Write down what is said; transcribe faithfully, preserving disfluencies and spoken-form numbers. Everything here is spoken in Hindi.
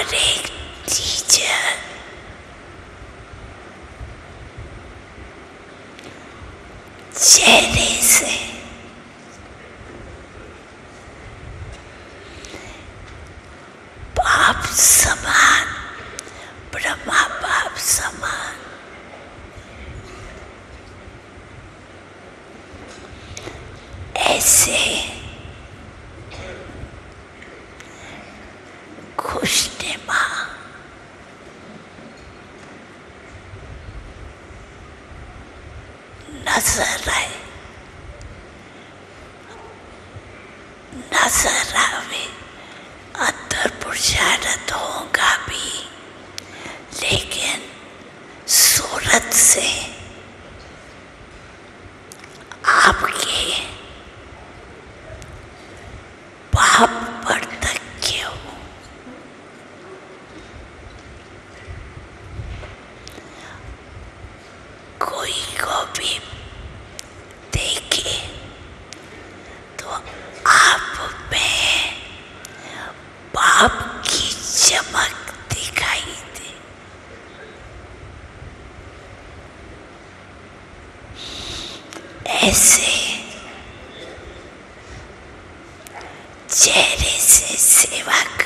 और एक टीचर चेहरे से बाप समान, ब्रह्मा बाप समान ऐसे खुशनुमा नजर आए, नजर आवे। अंदर पुरुषार्थ होगा भी, लेकिन सूरत से आपके बाप पर तक क्यों कोई को भी देखे तो आप में बाप की चमक दिखाई दे। ऐसे चेहरे से सेवा